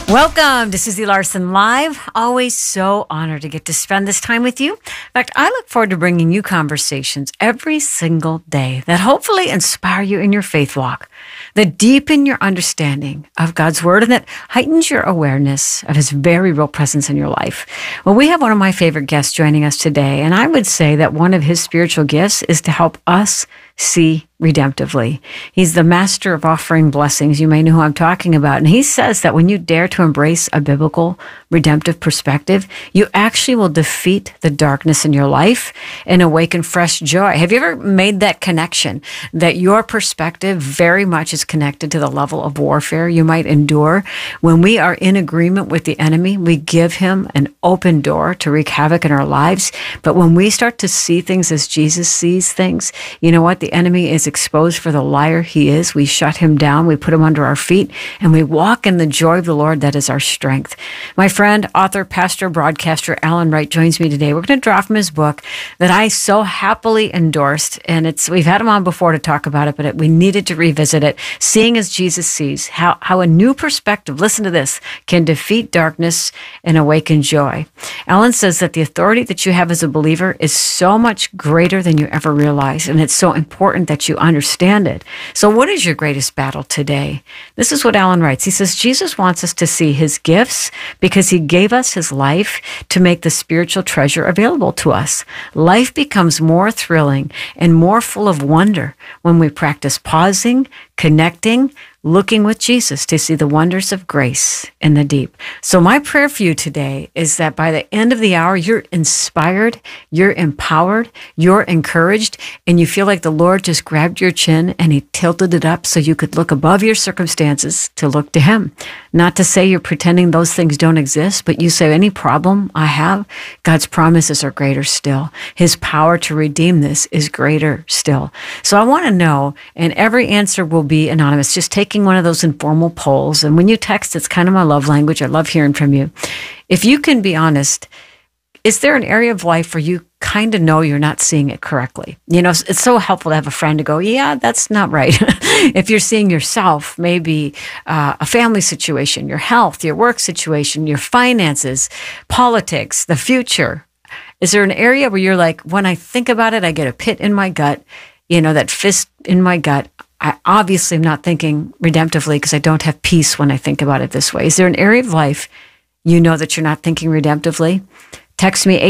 Welcome to Susie Larson Live. Always so honored to get to spend this time with you. In fact, I look forward to bringing you conversations every single day that hopefully inspire you in your faith walk, that deepen your understanding of God's Word, and that heightens your awareness of His very real presence in your life. Well, we have one of my favorite guests joining us today, and I would say that one of his spiritual gifts is to help us see redemptively. He's the master of offering blessings. You may know who I'm talking about. And he says that when you dare to embrace a biblical redemptive perspective, you actually will defeat the darkness in your life and awaken fresh joy. Have you ever made that connection that your perspective very much is connected to the level of warfare you might endure? When we are in agreement with the enemy, we give him an open door to wreak havoc in our lives. But when we start to see things as Jesus sees things, you know what? The enemy is exposed for the liar he is. We shut him down. We put him under our feet, and we walk in the joy of the Lord that is our strength. My friend, author, pastor, broadcaster Alan Wright joins me today. We're going to draw from his book that I so happily endorsed, and we've had him on before to talk about it, but we needed to revisit it. Seeing as Jesus Sees, how a new perspective, listen to this, can defeat darkness and awaken joy. Alan says that the authority that you have as a believer is so much greater than you ever realize, and it's so important that you understand it. So what is your greatest battle today? This is what Alan writes. He says, Jesus wants us to see his gifts because he gave us his life to make the spiritual treasure available to us. Life becomes more thrilling and more full of wonder when we practice pausing, connecting, looking with Jesus to see the wonders of grace in the deep. So my prayer for you today is that by the end of the hour, you're inspired, you're empowered, you're encouraged, and you feel like the Lord just grabbed your chin and he tilted it up so you could look above your circumstances to look to him. Not to say you're pretending those things don't exist, but you say, any problem I have, God's promises are greater still. His power to redeem this is greater still. So I want to know, and every answer will be anonymous. Just taking one of those informal polls. And when you text, it's kind of my love language. I love hearing from you. If you can be honest, is there an area of life where you kind of know you're not seeing it correctly? You know, it's so helpful to have a friend to go, yeah, that's not right. If you're seeing yourself, maybe a family situation, your health, your work situation, your finances, politics, the future. Is there an area where you're like, when I think about it, I get a pit in my gut, you know, that fist in my gut. I obviously am not thinking redemptively because I don't have peace when I think about it this way. Is there an area of life you know that you're not thinking redemptively? Text me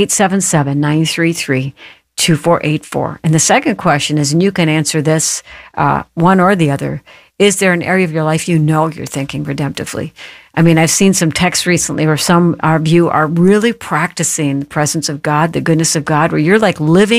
877-933-2484. And the second question is, and you can answer this one or the other, is there an area of your life you know you're thinking redemptively? I mean, I've seen some texts recently where some of you are really practicing the presence of God, the goodness of God, where you're like living